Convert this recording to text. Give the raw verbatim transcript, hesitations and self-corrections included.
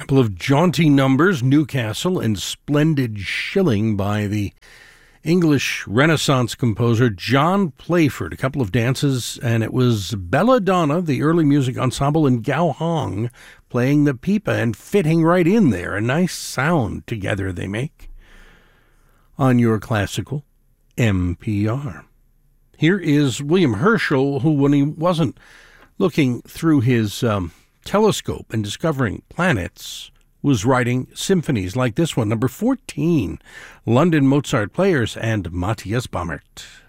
couple of jaunty numbers, Newcastle and Splendid Shilling by the English Renaissance composer John Playford. A couple of dances, and it was Belladonna, the early music ensemble, and Gao Hong playing the pipa and fitting right in there. A nice sound together they make on your classical N P R. Here is William Herschel, who, when he wasn't looking through his um, telescope and discovering planets, was writing symphonies like this one, number fourteen, London Mozart Players and Matthias Baumert.